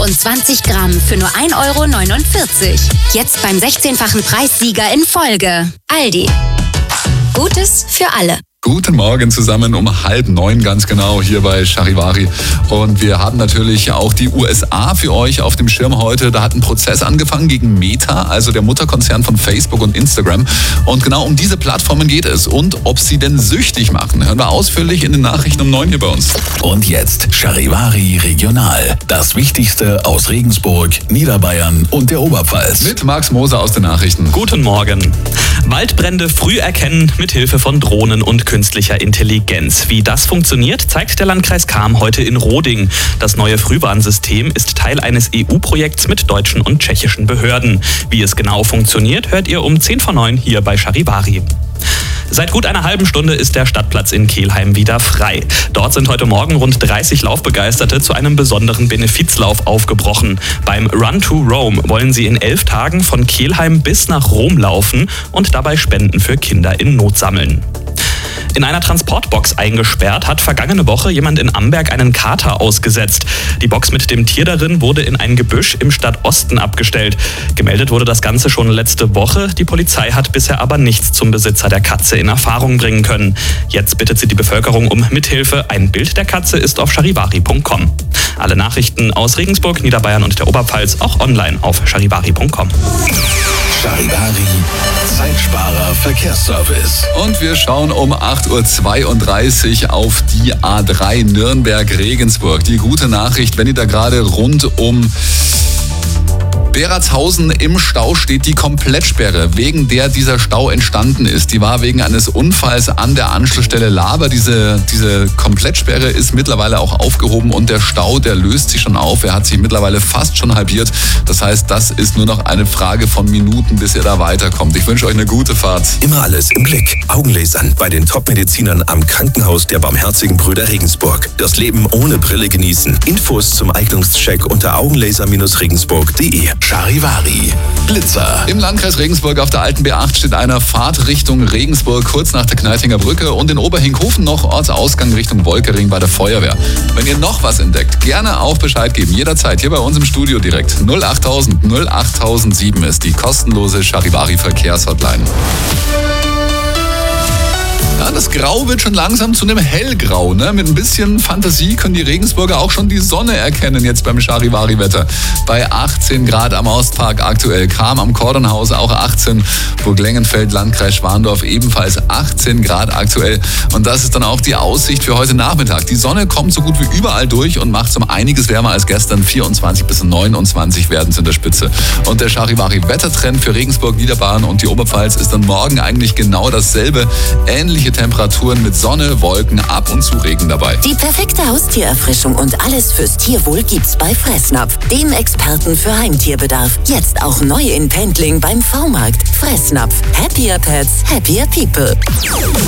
und 20 Gramm für nur 1,49 €. Jetzt beim 16-fachen Preissieger in Folge. Aldi. Gutes für alle. Guten Morgen zusammen um 8:30 ganz genau hier bei Charivari. Und wir haben natürlich auch die USA für euch auf dem Schirm heute. Da hat ein Prozess angefangen gegen Meta, also der Mutterkonzern von Facebook und Instagram. Und genau um diese Plattformen geht es und ob sie denn süchtig machen. Hören wir ausführlich in den Nachrichten um 9 hier bei uns. Und jetzt Charivari Regional. Das Wichtigste aus Regensburg, Niederbayern und der Oberpfalz. Mit Max Moser aus den Nachrichten. Guten Morgen. Waldbrände früh erkennen mit Hilfe von Drohnen und künstlicher Intelligenz. Wie das funktioniert, zeigt der Landkreis Cham heute in Roding. Das neue Frühwarnsystem ist Teil eines EU-Projekts mit deutschen und tschechischen Behörden. Wie es genau funktioniert, hört ihr um 8:50 hier bei Charivari. Seit gut einer halben Stunde ist der Stadtplatz in Kelheim wieder frei. Dort sind heute Morgen rund 30 Laufbegeisterte zu einem besonderen Benefizlauf aufgebrochen. Beim Run to Rome wollen sie in 11 Tagen von Kelheim bis nach Rom laufen und dabei Spenden für Kinder in Not sammeln. In einer Transportbox eingesperrt hat vergangene Woche jemand in Amberg einen Kater ausgesetzt. Die Box mit dem Tier darin wurde in ein Gebüsch im Stadtosten abgestellt. Gemeldet wurde das Ganze schon letzte Woche. Die Polizei hat bisher aber nichts zum Besitzer der Katze in Erfahrung bringen können. Jetzt bittet sie die Bevölkerung um Mithilfe. Ein Bild der Katze ist auf charivari.com. Alle Nachrichten aus Regensburg, Niederbayern und der Oberpfalz auch online auf charivari.com. Charivari, Zeitsparer Verkehrsservice. Und wir schauen um 8:32 auf die A3 Nürnberg-Regensburg. Die gute Nachricht, wenn ihr da gerade rund um Beratshausen im Stau steht, die Komplettsperre, wegen der dieser Stau entstanden ist. Die war wegen eines Unfalls an der Anschlussstelle Laber. Diese Komplettsperre ist mittlerweile auch aufgehoben und der Stau, der löst sich schon auf. Er hat sich mittlerweile fast schon halbiert. Das heißt, das ist nur noch eine Frage von Minuten, bis ihr da weiterkommt. Ich wünsche euch eine gute Fahrt. Immer alles im Blick. Augenlasern bei den Top-Medizinern am Krankenhaus der Barmherzigen Brüder Regensburg. Das Leben ohne Brille genießen. Infos zum Eignungscheck unter augenlaser-regensburg.de. Charivari, Blitzer. Im Landkreis Regensburg auf der alten B8 steht einer Fahrt Richtung Regensburg kurz nach der Kneitinger Brücke und in Oberhinkhofen noch Ortsausgang Richtung Wolkering bei der Feuerwehr. Wenn ihr noch was entdeckt, gerne auch Bescheid geben. Jederzeit hier bei uns im Studio direkt. 08000 08007 ist die kostenlose Charivari Verkehrshotline. Ja, das Grau wird schon langsam zu einem Hellgrau. Ne? Mit ein bisschen Fantasie können die Regensburger auch schon die Sonne erkennen jetzt beim Charivari-Wetter. Bei 18 Grad am Ostpark aktuell, Cham am Kordonhaus auch 18, Burg-Lengenfeld, Landkreis Schwandorf ebenfalls 18 Grad aktuell. Und das ist dann auch die Aussicht für heute Nachmittag. Die Sonne kommt so gut wie überall durch und macht es um einiges wärmer als gestern. 24 bis 29 werden es in der Spitze. Und der Charivari-Wettertrend für Regensburg, Niederbayern und die Oberpfalz ist dann morgen eigentlich genau dasselbe. Ähnliche Temperaturen mit Sonne, Wolken, ab und zu Regen dabei. Die perfekte Haustiererfrischung und alles fürs Tierwohl gibt's bei Fressnapf, dem Experten für Heimtierbedarf. Jetzt auch neu in Pendling beim V-Markt. Fressnapf. Happier Pets, happier people.